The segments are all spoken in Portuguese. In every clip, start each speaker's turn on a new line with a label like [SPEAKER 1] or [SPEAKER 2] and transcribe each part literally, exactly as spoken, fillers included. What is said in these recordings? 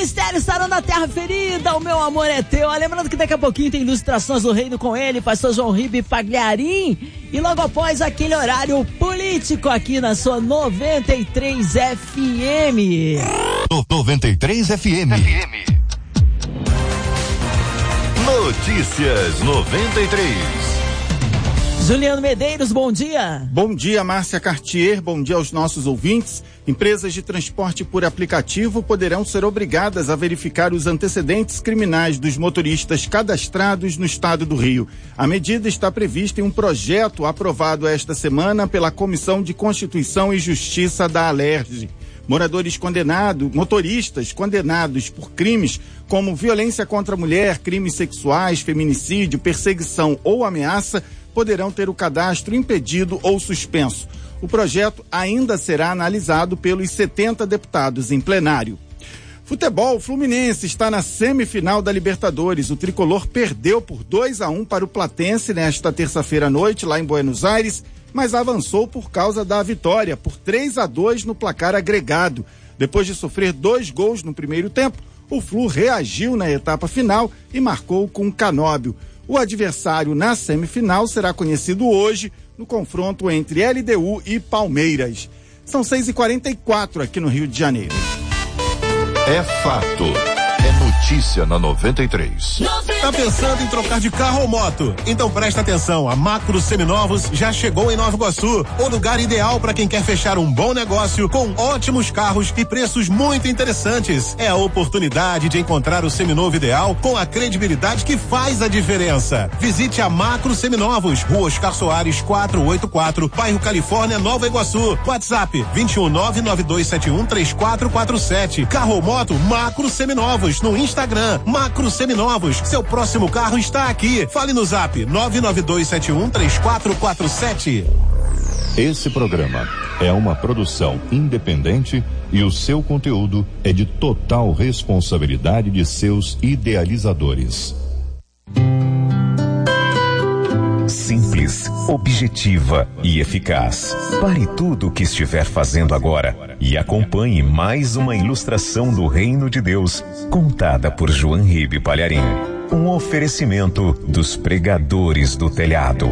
[SPEAKER 1] Ministério Sarão da Terra Ferida, o meu amor é teu. Lembrando que daqui a pouquinho tem ilustrações do reino com ele, pastor João Ribe Pagliarim. E logo após aquele horário político aqui na sua noventa e três F M.
[SPEAKER 2] noventa e três F M. F M. Notícias noventa e três.
[SPEAKER 1] Juliano Medeiros, bom dia.
[SPEAKER 3] Bom dia, Márcia Cartier, bom dia aos nossos ouvintes. Empresas de transporte por aplicativo poderão ser obrigadas a verificar os antecedentes criminais dos motoristas cadastrados no estado do Rio. A medida está prevista em um projeto aprovado esta semana pela Comissão de Constituição e Justiça da Alerj. Moradores condenados, motoristas condenados por crimes como violência contra a mulher, crimes sexuais, feminicídio, perseguição ou ameaça poderão ter o cadastro impedido ou suspenso. O projeto ainda será analisado pelos setenta deputados em plenário. Futebol, Fluminense está na semifinal da Libertadores. O tricolor perdeu por dois a um para o Platense nesta terça-feira à noite, lá em Buenos Aires, mas avançou por causa da vitória, por três a dois no placar agregado. Depois de sofrer dois gols no primeiro tempo, o Flu reagiu na etapa final e marcou com Canóbio. O adversário na semifinal será conhecido hoje no confronto entre L D U e Palmeiras. São seis e quarenta e quatro aqui no Rio de Janeiro.
[SPEAKER 2] É fato. É notícia na noventa e três.
[SPEAKER 4] Tá pensando em trocar de carro ou moto? Então presta atenção, a Macro Seminovos já chegou em Nova Iguaçu, o lugar ideal para quem quer fechar um bom negócio com ótimos carros e preços muito interessantes. É a oportunidade de encontrar o seminovo ideal com a credibilidade que faz a diferença. Visite a Macro Seminovos, Rua Oscar Soares quatrocentos e oitenta e quatro, bairro Califórnia, Nova Iguaçu. WhatsApp vinte e um nove nove dois sete um três quatro quatro sete. Carro ou moto, Macro Seminovos. No Instagram, Macro Seminovos. Seu próximo carro está aqui. Fale no zap nove nove dois sete um três quatro quatro sete.
[SPEAKER 2] Esse programa é uma produção independente e o seu conteúdo é de total responsabilidade de seus idealizadores.
[SPEAKER 5] Simples, objetiva e eficaz. Pare tudo o que estiver fazendo agora e acompanhe mais uma ilustração do Reino de Deus, contada por João Ribe Pagliarim. Um oferecimento dos pregadores do telhado.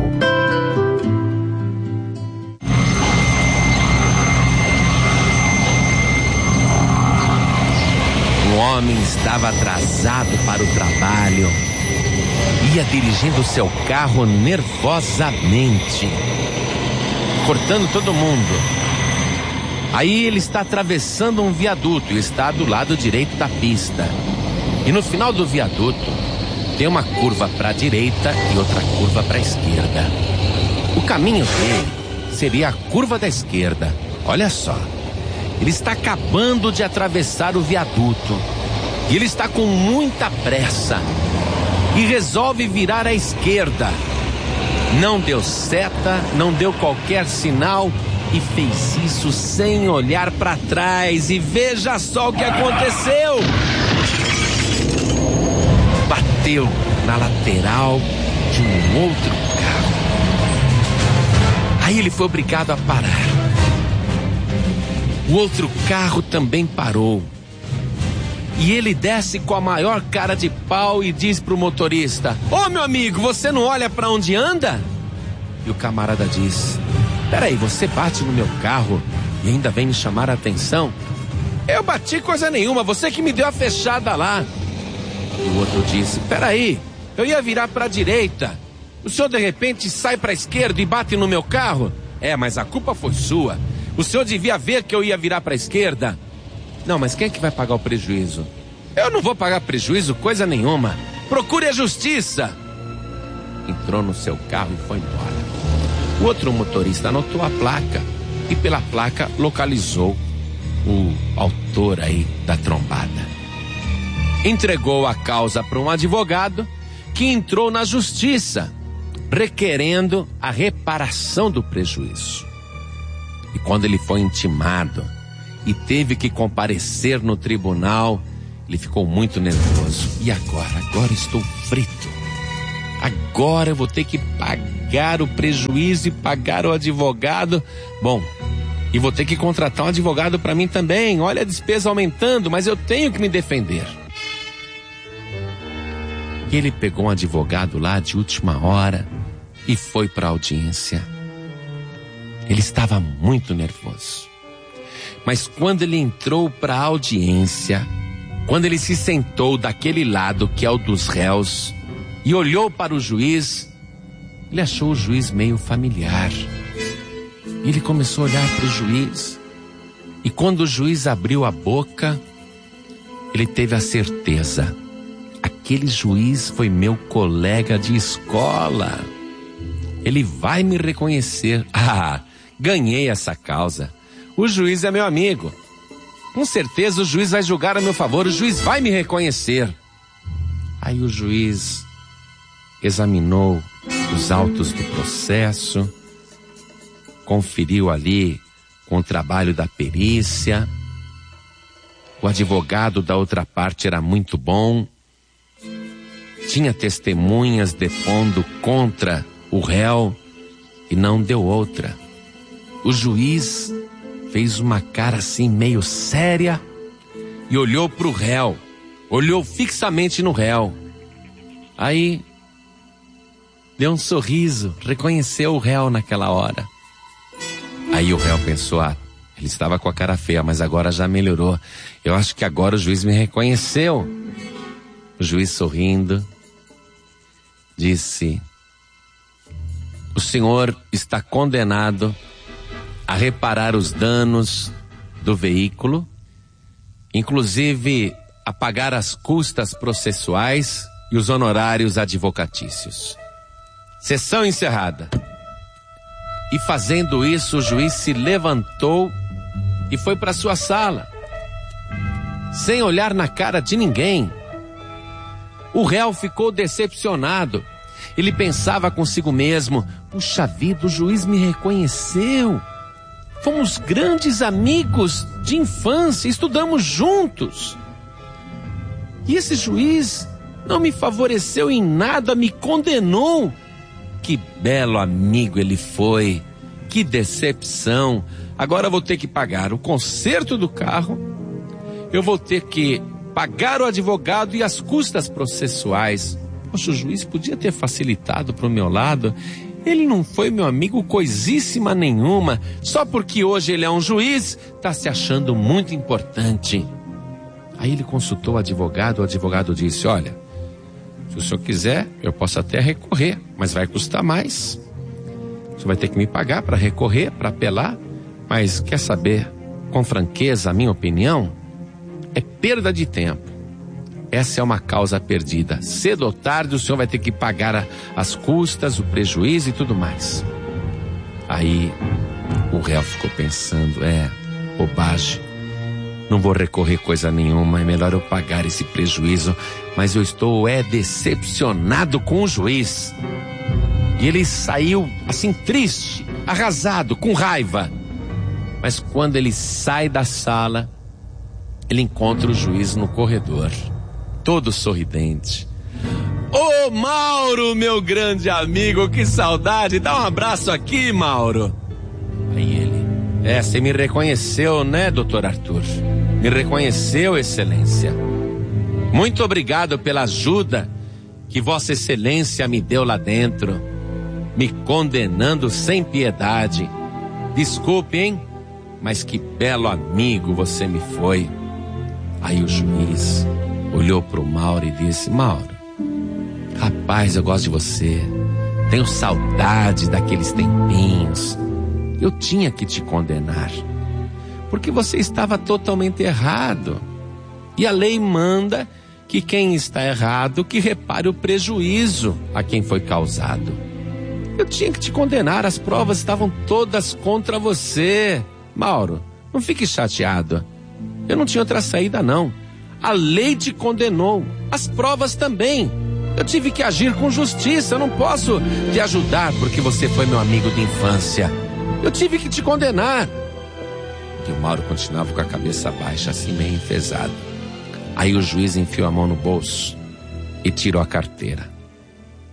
[SPEAKER 6] Um homem estava atrasado para o trabalho. Ia dirigindo seu carro nervosamente, cortando todo mundo. Aí ele está atravessando um viaduto e está do lado direito da pista. E no final do viaduto tem uma curva para a direita e outra curva para a esquerda. O caminho dele seria a curva da esquerda. Olha só, ele está acabando de atravessar o viaduto e ele está com muita pressa e resolve virar à esquerda. Não deu seta, não deu qualquer sinal e fez isso sem olhar para trás. E veja só o que aconteceu. Bateu na lateral de um outro carro. Aí ele foi obrigado a parar. O outro carro também parou. E ele desce com a maior cara de pau e diz pro motorista: ô meu amigo, você não olha pra onde anda? E o camarada diz: peraí, você bate no meu carro e ainda vem me chamar a atenção? Eu bati coisa nenhuma, você que me deu a fechada lá. E o outro disse: peraí, eu ia virar pra direita. O senhor de repente sai pra esquerda e bate no meu carro? É, mas a culpa foi sua. O senhor devia ver que eu ia virar pra esquerda. Não, mas quem é que vai pagar o prejuízo? Eu não vou pagar prejuízo coisa nenhuma. Procure a justiça. Entrou no seu carro e foi embora. O outro motorista anotou a placa e pela placa localizou o autor aí da trombada. Entregou a causa para um advogado que entrou na justiça, requerendo a reparação do prejuízo. E quando ele foi intimado e teve que comparecer no tribunal, ele ficou muito nervoso. E agora? Agora estou frito. Agora eu vou ter que pagar o prejuízo e pagar o advogado. Bom, E vou ter que contratar um advogado para mim também. Olha a despesa aumentando, mas eu tenho que me defender. E ele pegou um advogado lá de última hora e foi para a audiência. Ele estava muito nervoso. Mas quando ele entrou para a audiência, quando ele se sentou daquele lado que é o dos réus e olhou para o juiz, ele achou o juiz meio familiar. E ele começou a olhar para o juiz. E quando o juiz abriu a boca, ele teve a certeza: aquele juiz foi meu colega de escola. Ele vai me reconhecer. Ah, ganhei essa causa. O juiz é meu amigo. Com certeza o juiz vai julgar a meu favor. O juiz vai me reconhecer. Aí o juiz examinou os autos do processo, conferiu ali com o trabalho da perícia. O advogado da outra parte era muito bom. Tinha testemunhas depondo contra o réu e não deu outra. O juiz fez uma cara assim meio séria e olhou para o réu, olhou fixamente no réu. Aí deu um sorriso, reconheceu o réu naquela hora. Aí o réu pensou: ah, ele estava com a cara feia, mas agora já melhorou. Eu acho que agora o juiz me reconheceu. O juiz, sorrindo, disse: o senhor está condenado a reparar os danos do veículo, inclusive a pagar as custas processuais e os honorários advocatícios. Sessão encerrada. E fazendo isso, o juiz se levantou e foi para sua sala, sem olhar na cara de ninguém. O réu ficou decepcionado. Ele pensava consigo mesmo: puxa vida, o juiz me reconheceu. Fomos grandes amigos de infância, estudamos juntos. E esse juiz não me favoreceu em nada, me condenou. Que belo amigo ele foi. Que decepção. Agora eu vou ter que pagar o conserto do carro. Eu vou ter que pagar o advogado e as custas processuais. Poxa, o juiz podia ter facilitado para o meu lado. Ele não foi meu amigo coisíssima nenhuma. Só porque hoje ele é um juiz, está se achando muito importante. Aí ele consultou o advogado. O advogado disse: olha, se o senhor quiser, eu posso até recorrer, mas vai custar mais. O senhor vai ter que me pagar para recorrer, para apelar. Mas quer saber, com franqueza, a minha opinião é perda de tempo. Essa é uma causa perdida. Cedo ou tarde o senhor vai ter que pagar a, as custas, o prejuízo e tudo mais. Aí o réu ficou pensando: é, bobagem. Não vou recorrer coisa nenhuma, é melhor eu pagar esse prejuízo. Mas eu estou é decepcionado com o juiz. E ele saiu assim triste, arrasado, com raiva. Mas quando ele sai da sala, ele encontra o juiz no corredor, todo sorridente. Ô Mauro, meu grande amigo, que saudade, dá um abraço aqui, Mauro. Aí ele: é, você me reconheceu, né, doutor Arthur? Me reconheceu, excelência. Muito obrigado pela ajuda que vossa excelência me deu lá dentro, me condenando sem piedade. Desculpe, hein? Mas que belo amigo você me foi. Aí o juiz olhou para o Mauro e disse: Mauro, rapaz, eu gosto de você. Tenho saudade daqueles tempinhos. Eu tinha que te condenar, porque você estava totalmente errado. E a lei manda que quem está errado, que repare o prejuízo a quem foi causado. Eu tinha que te condenar, as provas estavam todas contra você. Mauro, não fique chateado. Eu não tinha outra saída, não. A lei te condenou, as provas também. Eu tive que agir com justiça, eu não posso te ajudar porque você foi meu amigo de infância. Eu tive que te condenar. E o Mauro continuava com a cabeça baixa, assim meio enfesado. Aí o juiz enfiou a mão no bolso e tirou a carteira.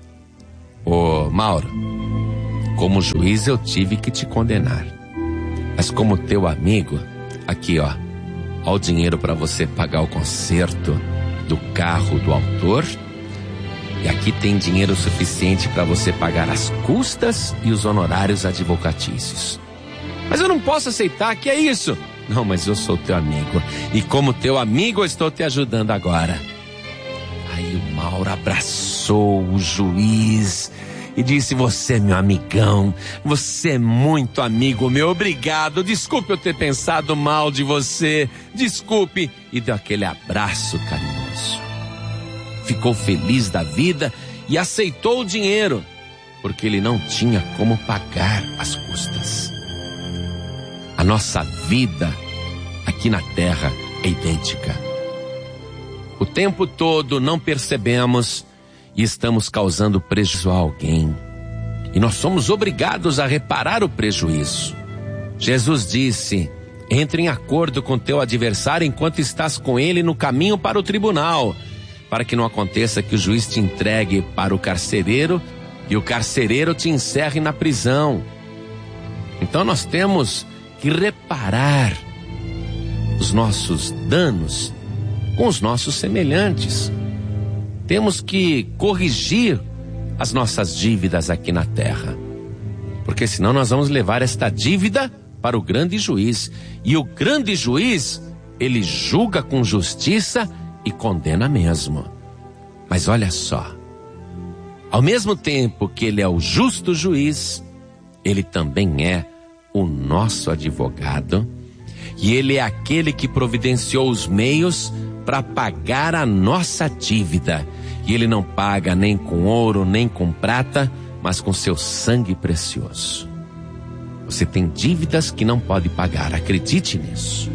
[SPEAKER 6] Ô Mauro, como juiz eu tive que te condenar. Mas como teu amigo, aqui ó, ó o dinheiro para você pagar o conserto do carro do autor. E aqui tem dinheiro suficiente para você pagar as custas e os honorários advocatícios. Mas eu não posso aceitar, que é isso? Não, mas eu sou teu amigo. E como teu amigo eu estou te ajudando agora. Aí o Mauro abraçou o juiz e disse: você é meu amigão, você é muito amigo meu, obrigado, desculpe eu ter pensado mal de você, desculpe. E deu aquele abraço carinhoso. Ficou feliz da vida e aceitou o dinheiro, porque ele não tinha como pagar as custas. A nossa vida aqui na terra é idêntica. O tempo todo não percebemos e estamos causando prejuízo a alguém. E nós somos obrigados a reparar o prejuízo. Jesus disse: entre em acordo com teu adversário enquanto estás com ele no caminho para o tribunal, para que não aconteça que o juiz te entregue para o carcereiro e o carcereiro te encerre na prisão. Então nós temos que reparar os nossos danos com os nossos semelhantes. Temos que corrigir as nossas dívidas aqui na terra, porque senão nós vamos levar esta dívida para o grande juiz. E o grande juiz, ele julga com justiça e condena mesmo. Mas olha só, ao mesmo tempo que ele é o justo juiz, ele também é o nosso advogado, e ele é aquele que providenciou os meios para pagar a nossa dívida. E ele não paga nem com ouro, nem com prata, mas com seu sangue precioso. Você tem dívidas que não pode pagar, acredite nisso.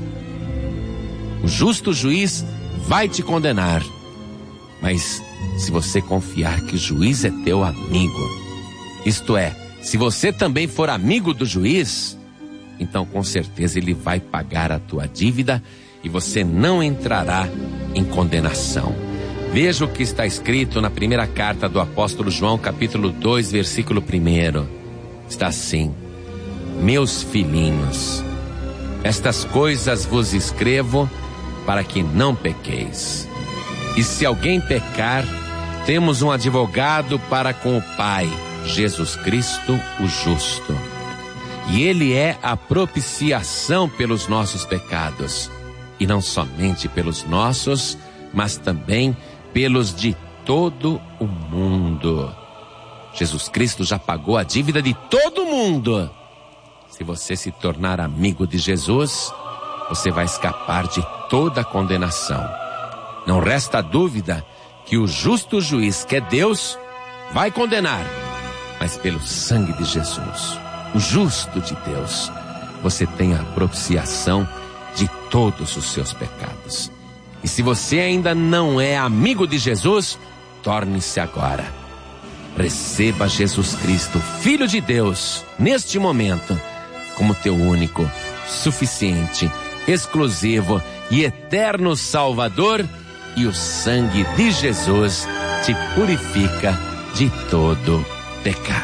[SPEAKER 6] O justo juiz vai te condenar, mas se você confiar que o juiz é teu amigo, isto é, se você também for amigo do juiz, então com certeza ele vai pagar a tua dívida e você não entrará em condenação. Veja o que está escrito na primeira carta do apóstolo João, capítulo dois, versículo um. Está assim: meus filhinhos, estas coisas vos escrevo para que não pequeis. E se alguém pecar, temos um advogado para com o Pai, Jesus Cristo, o justo. E ele é a propiciação pelos nossos pecados, e não somente pelos nossos, mas também pelos de todo o mundo. Jesus Cristo já pagou a dívida de todo mundo. Se você se tornar amigo de Jesus, você vai escapar de toda a condenação. Não resta dúvida que o justo juiz, que é Deus, vai condenar, mas pelo sangue de Jesus, o justo de Deus, você tem a propiciação de todos os seus pecados. E se você ainda não é amigo de Jesus, torne-se agora. Receba Jesus Cristo, Filho de Deus, neste momento, como teu único, suficiente, exclusivo e eterno Salvador, e o sangue de Jesus te purifica de todo pecado.